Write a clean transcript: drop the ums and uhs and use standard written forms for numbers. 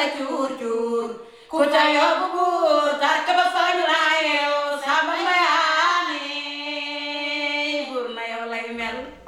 la cuur cuur ku ca yóbbu buur tark ba fañ laa yeew samba mbayaane buur na yow lay mel